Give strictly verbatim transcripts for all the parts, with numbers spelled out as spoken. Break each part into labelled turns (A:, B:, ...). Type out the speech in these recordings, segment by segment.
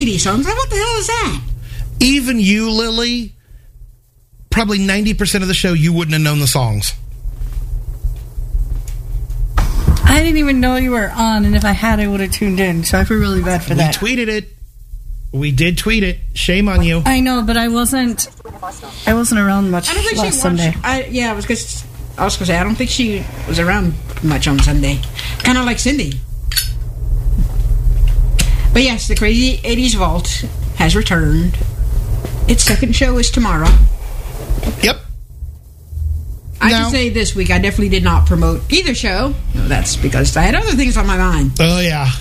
A: eighties songs. What the hell is that?
B: Even you, Lily, probably ninety percent of the show, you wouldn't have known the songs.
C: I didn't even know you were on, and if I had, I would have tuned in, so I feel really bad for
B: we
C: that.
B: We tweeted it. We did tweet it. Shame on you.
C: I know, but I wasn't I wasn't around much
A: I don't think
C: last
A: she
C: Sunday.
A: watched, I, yeah, I was gonna, I was going to say, I don't think she was around much on Sunday. Kind of like Cindy. But yes, the Crazy eighties Vault has returned. Its second show is tomorrow.
B: Yep.
A: I
B: Now-
A: can say this week, I definitely did not promote either show. No, that's because I had other things on my mind.
B: Oh, yeah.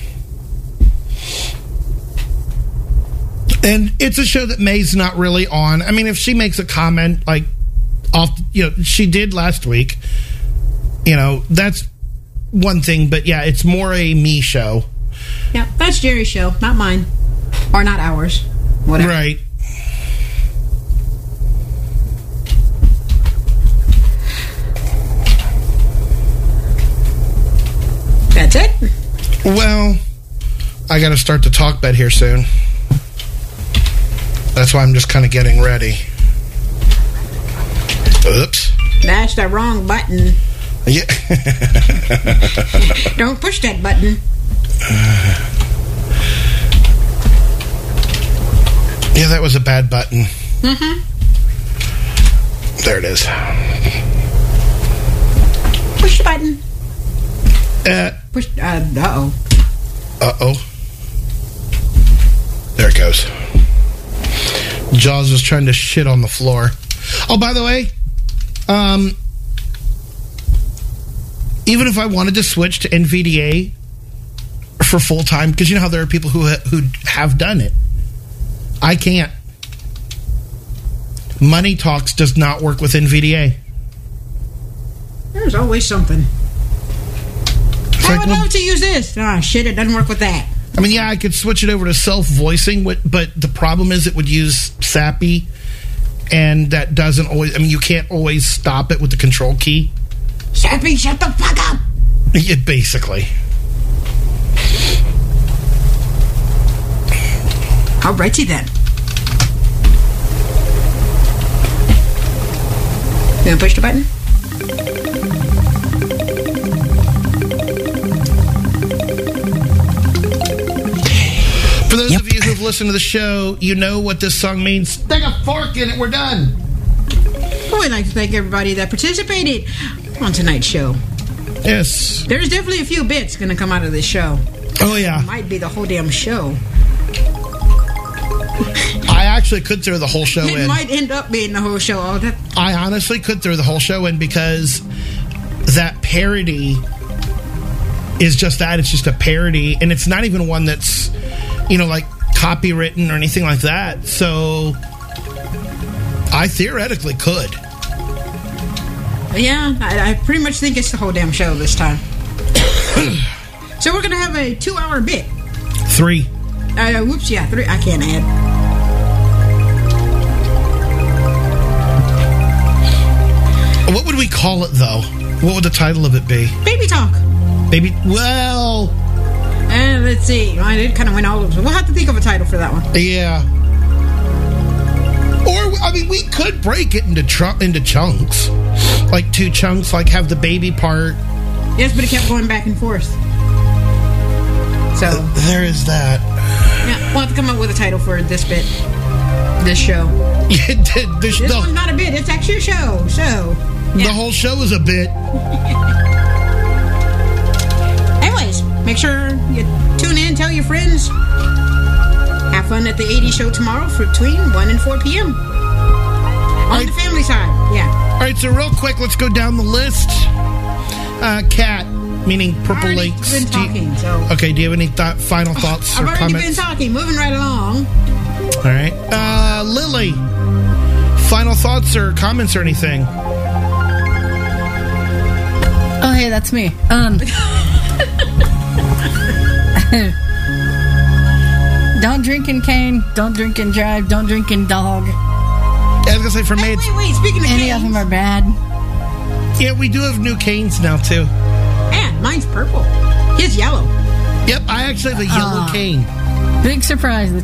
B: And it's a show that May's not really on. I mean, if she makes a comment, like, off, you know, she did last week, you know, that's one thing. But, yeah, it's more a me show.
A: Yeah, that's Jerry's show, not mine. Or not ours. Whatever.
B: Right.
A: That's it?
B: Well, I got to start the talk bed here soon. That's why I'm just kind of getting ready. Oops.
A: That's the wrong button.
B: Yeah.
A: Don't push that button.
B: Yeah, that was a bad button.
A: Mm-hmm.
B: There it is.
A: Push the button.
B: Uh,
A: Push. Uh, uh-oh.
B: uh-oh. There it goes. Jaws was trying to shit on the floor. Oh, by the way, um, even if I wanted to switch to N V D A for full time, because you know how there are people who ha- who have done it, I can't. Money Talks does not work with N V D A.
A: There's always something.
B: It's
A: I
B: like,
A: would
B: well,
A: love to use this. Ah, shit, it doesn't work with that.
B: I mean, yeah, I could switch it over to self-voicing, but the problem is it would use Sappy, and that doesn't always... I mean, you can't always stop it with the control key.
A: Sappy, shut the fuck up!
B: Yeah, basically.
A: Alrighty then. You gonna push the button?
B: For those of you who've listened to the show, you know what this song means. Stick a fork in it, we're done.
A: Well, we'd like to thank everybody that participated on tonight's show.
B: Yes.
A: There's definitely a few bits gonna come out of this show.
B: Oh, yeah.
A: Might be the whole damn show.
B: I actually could throw the whole show
A: It
B: in.
A: might end up being the whole show. Oh, that,
B: I honestly could throw the whole show in because that parody is just that. It's just a parody, and it's not even one that's, you know, like copywritten or anything like that. So I theoretically could.
A: yeah, I, I pretty much think it's the whole damn show this time. So we're gonna have a two-hour bit.
B: Three.
A: Uh, whoops, yeah, three. I can't add.
B: What would we call it, though? What would the title of it be?
A: Baby talk.
B: Baby. Well.
A: And let's see. I did kind of went all over. We'll have to think of a title for that one.
B: Yeah. Or, I mean, we could break it into tr- into chunks. Like two chunks, like have the baby part.
A: Yes, but it kept going back and forth. So.
B: Uh, there is that.
A: Yeah, we'll have to come up with a title for this bit. This show.
B: Yeah, the, the,
A: This
B: the,
A: one's not a bit. It's actually a show. So.
B: the
A: Yeah.
B: whole show is a bit.
A: Anyways, make sure you tune in, tell your friends. Have fun at the eighties show tomorrow for between one and four p.m. On
B: Right.
A: the family side, yeah.
B: All right, so real quick, let's go down the list. Uh, Cat, meaning Purple
A: I've already
B: Lakes.
A: been
B: Do you-
A: talking, so.
B: okay, do you have any th- final thoughts
A: I've
B: or
A: already
B: comments?
A: been talking, moving right along.
B: All right. Uh, Lily, final thoughts or comments or anything?
C: Oh, hey, that's me. Um, don't drink and cane. Don't drink and drive. Don't drink and dog.
B: Yeah, I was gonna say for me,
A: Hey,
B: it's,
A: wait, wait, speaking of
C: Any
A: canes,
C: of them are bad.
B: yeah, we do have new canes now too.
A: man, mine's purple. His yellow.
B: Yep, I actually have a yellow
C: Ah.
B: cane.
C: Big surprise. The